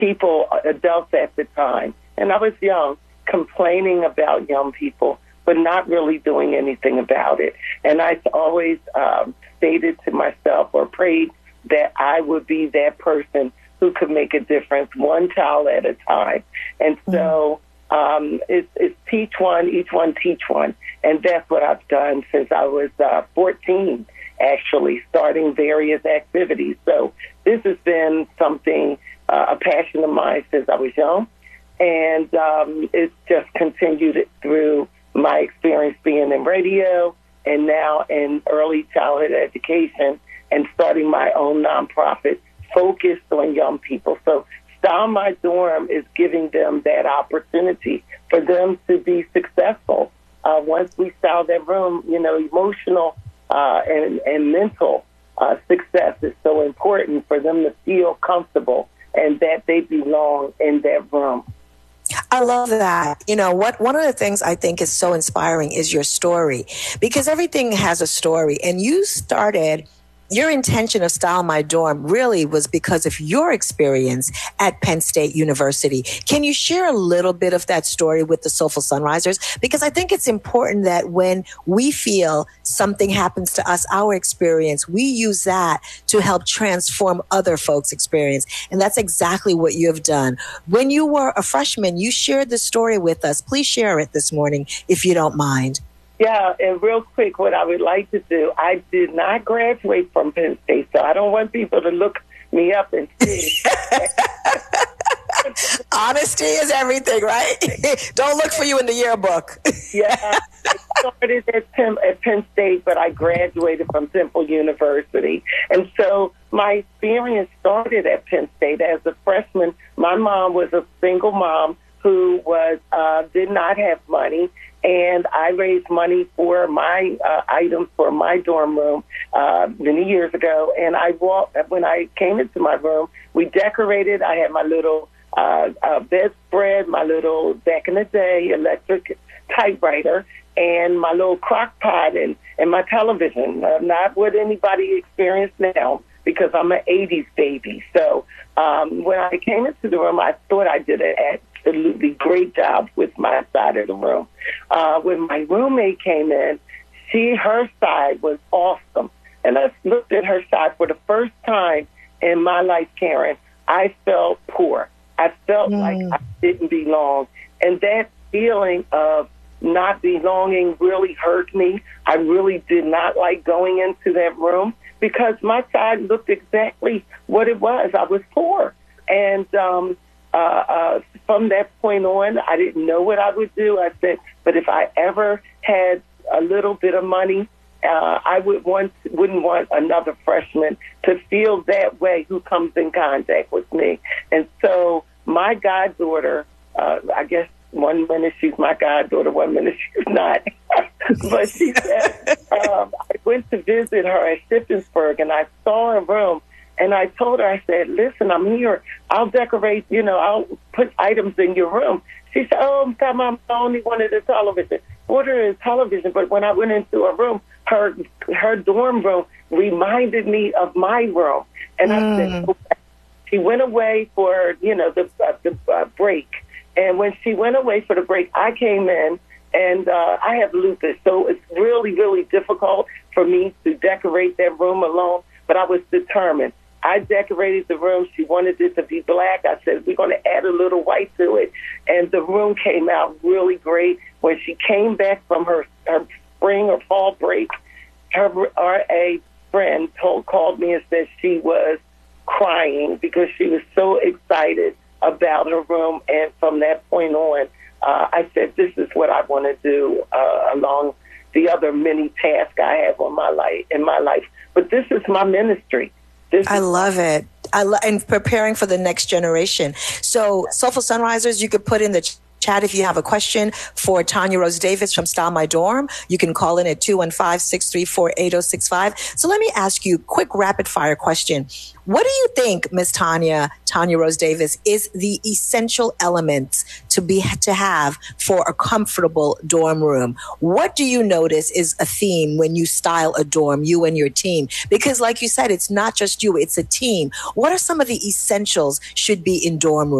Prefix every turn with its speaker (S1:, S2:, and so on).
S1: people, adults at the time, and I was young, complaining about young people, but not really doing anything about it. And I always stated to myself or prayed that I would be that person who could make a difference, one child at a time. And so it's teach one, each one teach one. And that's what I've done since I was 14, actually, starting various activities. So this has been something, a passion of mine since I was young. And it's just continued through my experience being in radio and now in early childhood education and starting my own nonprofit focused on young people. So Style My Dorm is giving them that opportunity for them to be successful. Once we style that room, emotional and mental success is so important for them to feel comfortable and that they belong in that room.
S2: I love that. One of the things I think is so inspiring is your story, because everything has a story. And you started, your intention of Style My Dorm really was because of your experience at Penn State University. Can you share a little bit of that story with the Soulful Sunrisers? Because I think it's important that when we feel something happens to us, our experience, we use that to help transform other folks' experience. And that's exactly what you have done. When you were a freshman, you shared the story with us. Please share it this morning, if you don't mind.
S1: Yeah, and real quick, what I would like to do, I did not graduate from Penn State, so I don't want people to look me up and see.
S2: Honesty is everything, right? Don't look for you in the yearbook.
S1: Yeah, I started at Penn State, but I graduated from Temple University. And so my experience started at Penn State as a freshman. My mom was a single mom who did not have money. And I raised money for my items for my dorm room many years ago. And when I came into my room, we decorated. I had my little bedspread, my little, back in the day, electric typewriter, and my little crock pot and my television. Not what anybody experienced now, because I'm an 80s baby. So when I came into the room, I thought I did an absolutely great job with my side of the room. When my roommate came in, her side was awesome. And I looked at her side for the first time in my life, Karen. I felt poor. I felt like I didn't belong. And that feeling of not belonging really hurt me. I really did not like going into that room because my side looked exactly what it was. I was poor. And from that point on, I didn't know what I would do. I said, but if I ever had a little bit of money, I wouldn't want another freshman to feel that way who comes in contact with me. And so my goddaughter, I guess 1 minute she's my goddaughter, 1 minute she's not. But she said, I went to visit her at Shippensburg, and I saw her room. And I told her, I said, listen, I'm here. I'll decorate, I'll put items in your room. She said, oh, Mom, I only wanted a television. Order a television. But when I went into her room, her dorm room reminded me of my room. And I said, okay. She went away for, the break. And when she went away for the break, I came in, and I have lupus. So it's really, really difficult for me to decorate that room alone. But I was determined. I decorated the room. She wanted it to be black. I said, we're going to add a little white to it. And the room came out really great. When she came back from her spring or fall break, her RA friend called me and said she was crying because she was so excited about her room. And from that point on, I said, this is what I want to do along the other many tasks I have in my life. But this is my ministry.
S2: I love it. And preparing for the next generation. So, Soulful Sunrisers, you could put in the Chat, if you have a question for Tanya Rose Davis from Style My Dorm, you can call in at 215-634-8065. So let me ask you a quick rapid fire question. What do you think, Miss Tanya Rose Davis, is the essential elements to have for a comfortable dorm room? What do you notice is a theme when you style a dorm, you and your team? Because like you said, it's not just you, it's a team. What are some of the essentials should be in dorm rooms?